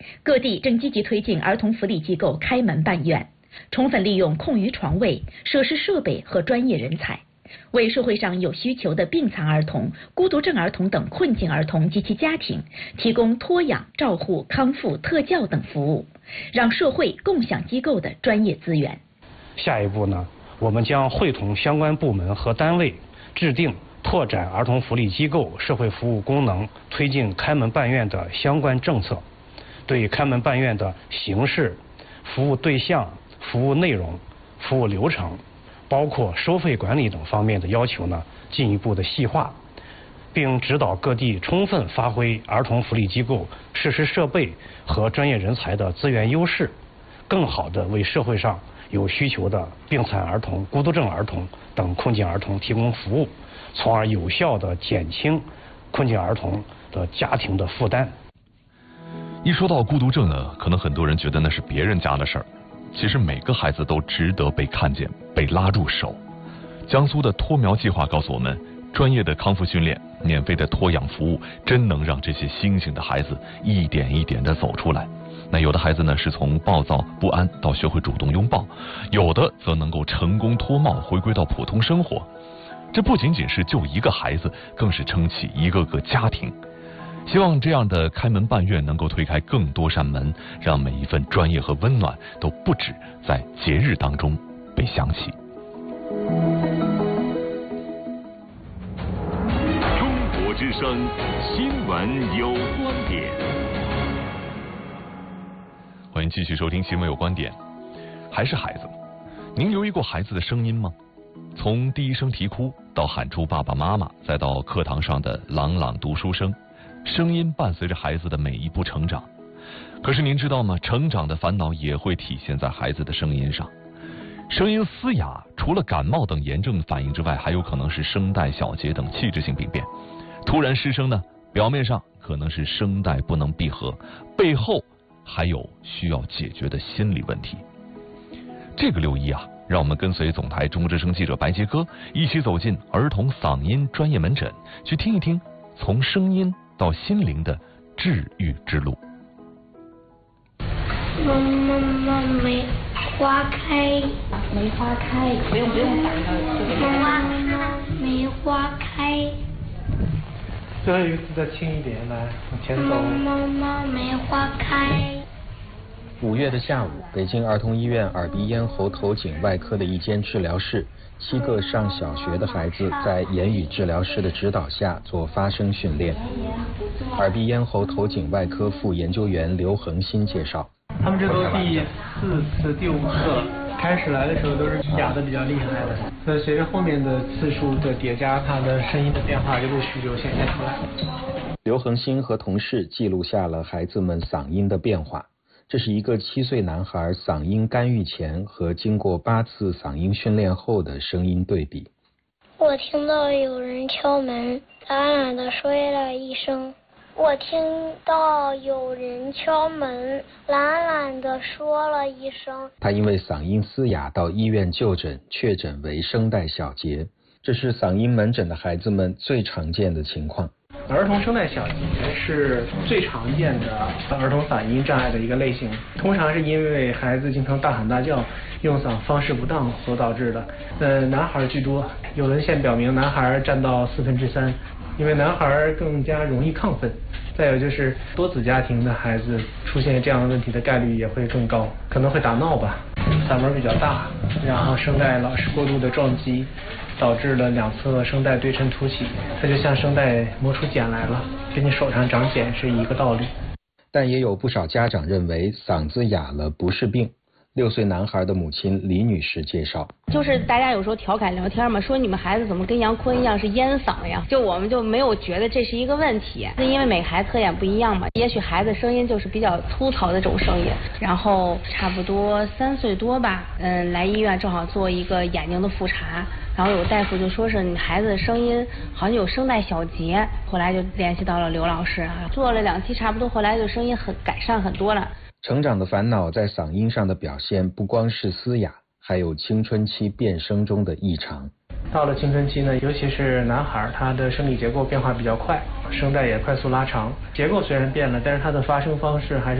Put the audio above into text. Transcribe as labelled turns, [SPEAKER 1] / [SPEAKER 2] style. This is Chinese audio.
[SPEAKER 1] 各地正积极推进儿童福利机构开门办院，充分利用空余床位、设施设备和专业人才，为社会上有需求的病残儿童、孤独症儿童等困境儿童及其家庭提供托养、照护、康复、特教等服务，让社会共享机构的专业资源。
[SPEAKER 2] 下一步呢，我们将会同相关部门和单位制定拓展儿童福利机构社会服务功能、推进开门办院的相关政策，对开门办院的形式、服务对象、服务内容、服务流程，包括收费管理等方面的要求呢，进一步的细化，并指导各地充分发挥儿童福利机构设施设备和专业人才的资源优势，更好地为社会上有需求的病残儿童、孤独症儿童等困境儿童提供服务，从而有效地减轻困境儿童的家庭的负担。
[SPEAKER 3] 一说到孤独症呢，可能很多人觉得那是别人家的事儿，其实每个孩子都值得被看见、被拉住手。江苏的托苗计划告诉我们，专业的康复训练、免费的托养服务，真能让这些星星的孩子一点一点地走出来。那有的孩子呢，是从暴躁不安到学会主动拥抱，有的则能够成功脱帽，回归到普通生活。这不仅仅是救一个孩子，更是撑起一个个家庭。希望这样的开门办院能够推开更多扇门，让每一份专业和温暖都不止在节日当中被想起。
[SPEAKER 4] 中国之声新闻有观点，
[SPEAKER 3] 欢迎继续收听新闻有观点。还是孩子，您留意过孩子的声音吗？从第一声啼哭到喊出爸爸妈妈，再到课堂上的朗朗读书声，声音伴随着孩子的每一步成长。可是您知道吗？成长的烦恼也会体现在孩子的声音上。声音嘶哑，除了感冒等炎症的反应之外，还有可能是声带小结等器质性病变。突然失声呢，表面上可能是声带不能闭合，背后还有需要解决的心理问题。这个6·1啊，让我们跟随总台中之声记者白杰哥一起走进儿童嗓音专业门诊，去听一听从声音到心灵的治愈之路。
[SPEAKER 5] 妈妈梅花开，梅花开，不用打了，妈妈梅花开。
[SPEAKER 2] 最后一个字再轻一点，来往前走。
[SPEAKER 5] 妈妈梅花开。
[SPEAKER 6] 5月的下午，北京儿童医院耳鼻咽喉头颈外科的一间治疗室，7个上小学的孩子在言语治疗师的指导下做发声训练。耳鼻咽喉头颈外科副研究员刘恒新介绍，
[SPEAKER 7] 他们这都第4次、第5次了。开始来的时候都是哑的比较厉害的，所以随着后面的次数的叠加，它的声音的变化就陆续就显现出来。
[SPEAKER 6] 刘恒新和同事记录下了孩子们嗓音的变化。这是一个7岁男孩嗓音干预前和经过8次嗓音训练后的声音对比。
[SPEAKER 5] 我听到有人敲门，懒懒地说了一声。我听到有人敲门，懒懒地说了一声。
[SPEAKER 6] 他因为嗓音嘶哑到医院就诊，确诊为声带小结。这是嗓音门诊的孩子们最常见的情况。
[SPEAKER 7] 儿童声带小结是最常见的儿童嗓音障碍的一个类型，通常是因为孩子经常大喊大叫、用嗓方式不当所导致的。男孩居多，有文献表明男孩占到3/4，因为男孩更加容易亢奋。再有就是多子家庭的孩子出现这样的问题的概率也会更高，可能会打闹吧，嗓门比较大，然后声带老是过度的撞击，导致了2侧声带对称凸起，它就像声带磨出茧来了，跟你手上长茧是一个道理。
[SPEAKER 6] 但也有不少家长认为嗓子哑了不是病。6岁男孩的母亲李女士介绍，
[SPEAKER 8] 就是大家有时候调侃聊天嘛，说你们孩子怎么跟杨坤一样是烟嗓呀，就我们就没有觉得这是一个问题，是因为每个孩子特点不一样嘛，也许孩子声音就是比较粗糙的这种声音，然后差不多3岁多吧，来医院正好做一个眼睛的复查，然后有大夫就说是你孩子的声音好像有声带小结，后来就联系到了刘老师啊，做了2期差不多，后来就声音很改善很多了。
[SPEAKER 6] 成长的烦恼在嗓音上的表现不光是嘶哑，还有青春期变声中的异常。
[SPEAKER 7] 到了青春期呢，尤其是男孩，他的生理结构变化比较快，声带也快速拉长，结构虽然变了，但是他的发声方式还是